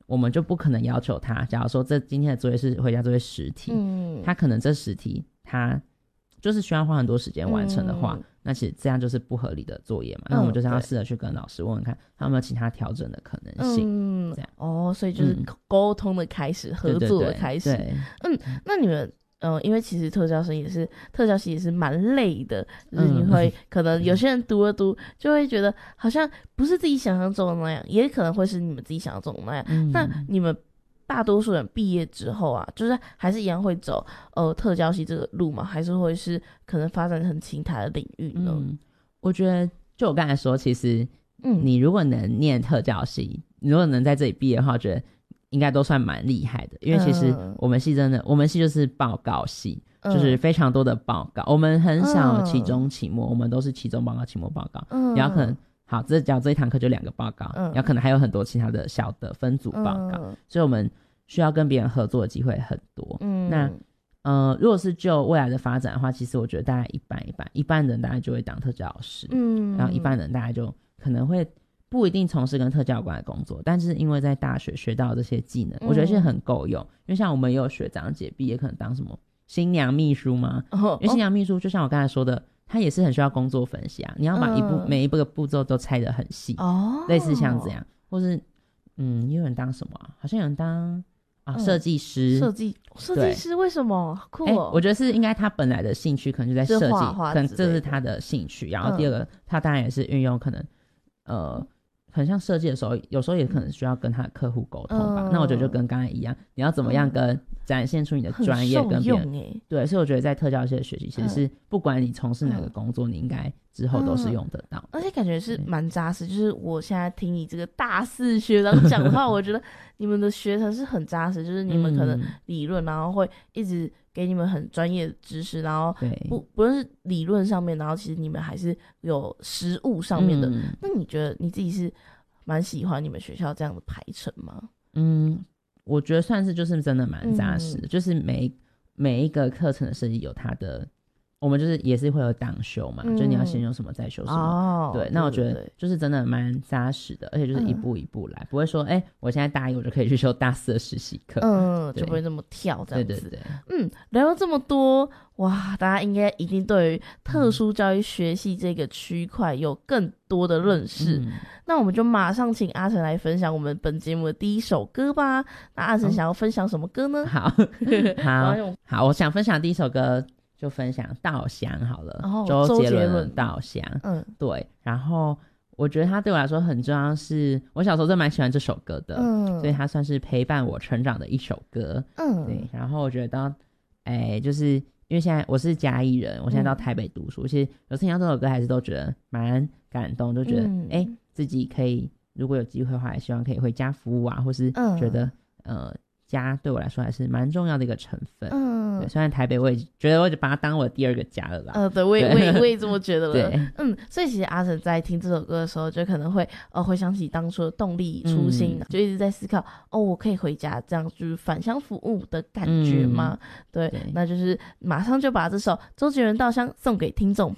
我们就不可能要求他，假如说今天的作业是回家作业10题，他可能这10题他就是需要花很多时间完成的话，那其实这样就是不合理的作业嘛。那我们就是要试着去跟老师问问看他有没有其他调整的可能性。这样所以就是沟通的开始，合作的开始。那你们因为其实特教系也是蛮累的，就是你会可能有些人读了读就会觉得好像不是自己想象中的那样，也可能会是你们自己想象中的那样。那你们大多数人毕业之后啊，就是还是一样会走特教系这个路吗？还是会是可能发展成其他的领域呢？ 我觉得就我刚才说，其实你如果能念特教系，你如果能在这里毕业的话，我觉得应该都算蛮厉害的。因为其实我们系我们系就是报告系，就是非常多的报告，我们很少期中期末，我们都是期中报告期末报告，然后可能好这一堂课就2个报告，然后可能还有很多其他的小的分组报告，所以我们需要跟别人合作的机会很多。那如果是就未来的发展的话，其实我觉得大概一半人大概就会当特教老师，然后一半人大概就可能会不一定从事跟特教有关的工作，但是因为在大学学到这些技能，我觉得是很够用。因为像我们也有学长姐毕业可能当什么新娘秘书嘛，因为新娘秘书就像我刚才说的，他也是很需要工作分析啊，你要把每一个步骤都拆得很细，类似像这样，或是也有人当什么好像有人当设计师。设计师为什么酷我觉得是应该他本来的兴趣可能就在设计，可能这是他的兴趣。然后第二个，他当然也是运用可能很像设计的时候，有时候也可能需要跟他的客户沟通吧。那我觉得就跟刚才一样，你要怎么样展现出你的专业跟别人。对，所以我觉得在特教系的学习其实是不管你从事哪个工作，你应该之后都是用得到，而且感觉是蛮扎实。就是我现在听你这个大4学长讲的话，我觉得你们的学程是很扎实，就是你们可能理论，然后会一直给你们很专业的知识，然后不论是理论上面，然后其实你们还是有实务上面的。那你觉得你自己是蛮喜欢你们学校这样的排程吗？我觉得算是就是真的蛮扎实的，就是每一个课程的设计有它的，我们就是也是会有党修嘛，就你要先用什么再修什么。对，那我觉得就是真的蛮扎实的，而且就是一步一步来，不会说我现在大1我就可以去修大4的实习课，就不会那么跳这样子。对，聊了这么多，哇，大家一定对于特殊教育学系这个区块有更多的认识。那我们就马上请阿成来分享我们本节目的第一首歌吧。那阿成想要分享什么歌呢？好，我想分享第一首歌就分享《稻香》好了，周杰伦的《稻香》。对，然后我觉得他对我来说很重要，是我小时候真蛮喜欢这首歌的，所以他算是陪伴我成长的一首歌。对，然后我觉得就是因为现在我是嘉义人，我现在到台北读书，其实有听到这首歌还是都觉得蛮感动，就觉得自己可以如果有机会的话，也希望可以回家服务啊，或是觉得家对我来说还是蛮重要的一个成分。对，虽然台北我也觉得我就把它当我第2个家了啦。对，我也这么觉得了。对，所以其实阿成在听这首歌的时候，就可能会回想起当初的动力初心，就一直在思考我可以回家，这样就是返乡服务的感觉吗？对，那就是马上就把这首周杰伦《稻香》送给听众